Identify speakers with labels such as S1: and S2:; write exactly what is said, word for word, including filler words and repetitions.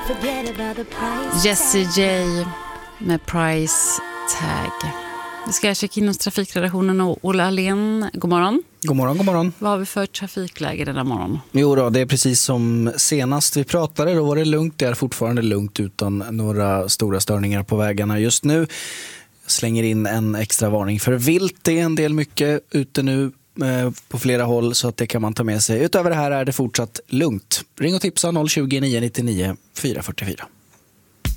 S1: Jessie J med Price Tag. Vi ska checka in hos trafikredaktionen och Ola Alén. God morgon.
S2: God morgon, god morgon.
S1: Vad har vi för trafikläge denna morgon?
S2: Jo då, det är precis som senast vi pratade. Då var det lugnt. Det är fortfarande lugnt utan några stora störningar på vägarna just nu. Jag slänger in en extra varning för vilt. Det är en del mycket ute nu på flera håll så att det kan man ta med sig. Utöver det här är det fortsatt lugnt. Ring och tipsa noll tjugo, nio nio nio, fyra fyra fyra.